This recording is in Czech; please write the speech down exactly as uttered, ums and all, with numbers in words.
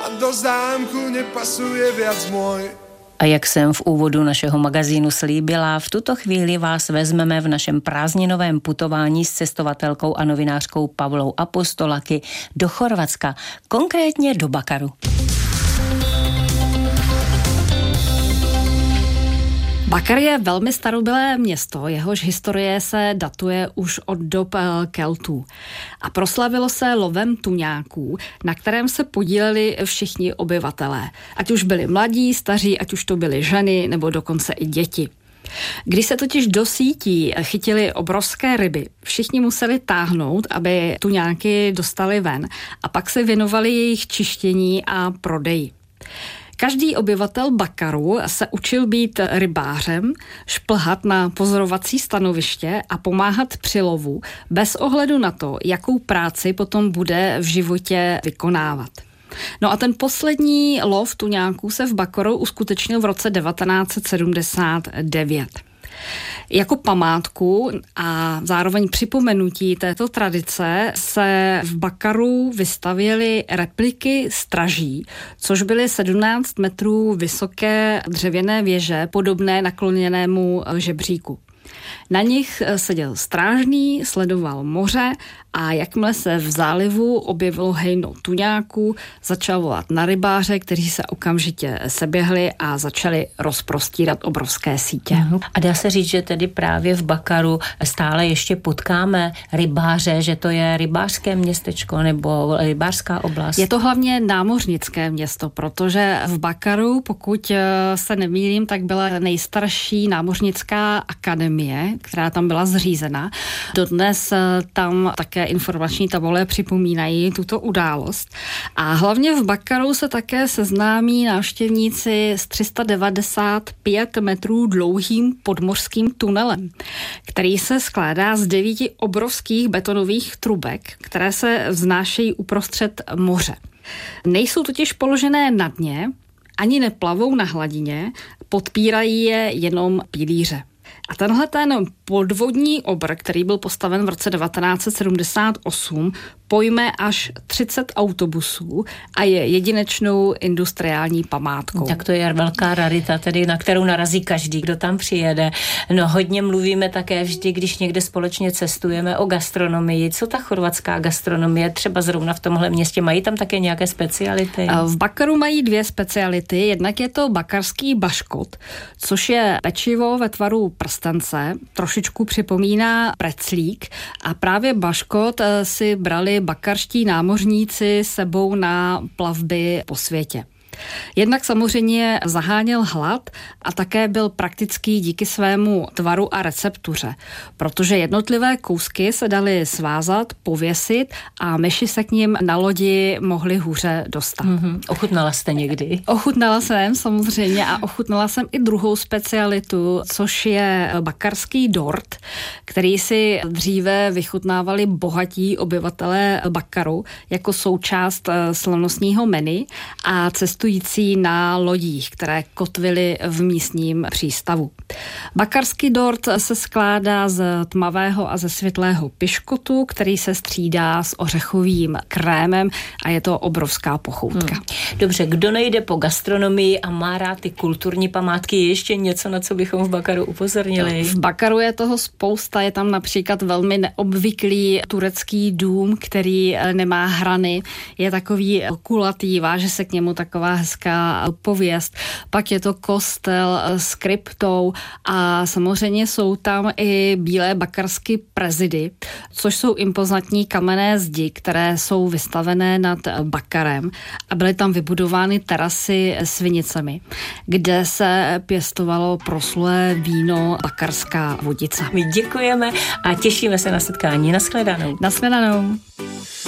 do zámku nepasuje viac môj. A jak jsem v úvodu našeho magazínu slíbila, v tuto chvíli vás vezmeme v našem prázdninovém putování s cestovatelkou a novinářkou Pavlou Apostolaky do Chorvatska, konkrétně do Bakaru. Bakar je velmi starobylé město, jehož historie se datuje už od dob Keltů. A proslavilo se lovem tuňáků, na kterém se podíleli všichni obyvatelé. Ať už byli mladí, staří, ať už to byly ženy nebo dokonce i děti. Když se totiž do sítí chytily obrovské ryby, všichni museli táhnout, aby tuňáky dostali ven a pak se věnovali jejich čištění a prodeji. Každý obyvatel Bakaru se učil být rybářem, šplhat na pozorovací stanoviště a pomáhat při lovu bez ohledu na to, jakou práci potom bude v životě vykonávat. No a ten poslední lov tuňáků se v Bakaru uskutečnil v roce devatenáct set sedmdesát devět. Jako památku a zároveň připomenutí této tradice se v Bakaru vystavěly repliky straží, což byly sedmnáct metrů vysoké dřevěné věže podobné nakloněnému žebříku. Na nich seděl strážný, sledoval moře a jakmile se v zálivu objevilo hejno tuňáků, začal volat na rybáře, kteří se okamžitě seběhli a začali rozprostírat obrovské sítě. Uh-huh. A dá se říct, že tedy právě v Bakaru stále ještě potkáme rybáře, že to je rybářské městečko nebo rybářská oblast? Je to hlavně námořnické město, protože v Bakaru, pokud se nemýlím, tak byla nejstarší námořnická akademie, která tam byla zřízena. Dodnes tam také informační tabule připomínají tuto událost. A hlavně v Bakaru se také seznámí návštěvníci s tři sta devadesát pět metrů dlouhým podmořským tunelem, který se skládá z devíti obrovských betonových trubek, které se vznášejí uprostřed moře. Nejsou totiž položené na dně, ani neplavou na hladině, podpírají je jenom pilíře. A tenhle ten podvodní obr, který byl postaven v roce devatenáct set sedmdesát osm, pojme až třicet autobusů a je jedinečnou industriální památkou. Tak to je velká rarita, tedy na kterou narazí každý, kdo tam přijede. No hodně mluvíme také vždy, když někde společně cestujeme, o gastronomii. Co ta chorvatská gastronomie třeba zrovna v tomhle městě? Mají tam také nějaké speciality? V Bakaru mají dvě speciality. Jednak je to bakarský baškot, což je pečivo ve tvaru prstence, trošičku připomíná preclík a právě baškot si brali bakarští námořníci sebou na plavby po světě. Jednak samozřejmě zaháněl hlad a také byl praktický díky svému tvaru a receptuře, protože jednotlivé kousky se daly svázat, pověsit a myši se k nim na lodi mohly hůře dostat. Mm-hmm. Ochutnala jste někdy? Ochutnala jsem samozřejmě a ochutnala jsem i druhou specialitu, což je bakarský dort, který si dříve vychutnávali bohatí obyvatelé Bakaru jako součást slavnostního menu a cestující na lodích, které kotvily v místním přístavu. Bakarský dort se skládá z tmavého a ze světlého piškotu, který se střídá s ořechovým krémem a je to obrovská pochoutka. Hmm. Dobře, kdo nejde po gastronomii a má rád ty kulturní památky, je ještě něco, na co bychom v Bakaru upozornili? V Bakaru je toho spousta, je tam například velmi neobvyklý turecký dům, který nemá hrany, je takový kulatý, váže se k němu taková hezká pověst. Pak je to kostel s kryptou a samozřejmě jsou tam i bílé bakarské prezidy, což jsou impozantní kamenné zdi, které jsou vystavené nad Bakarem a byly tam vybudovány terasy s vinicemi, kde se pěstovalo proslulé víno bakarská vodice. My děkujeme a těšíme se na setkání. Nashledanou. Nashledanou.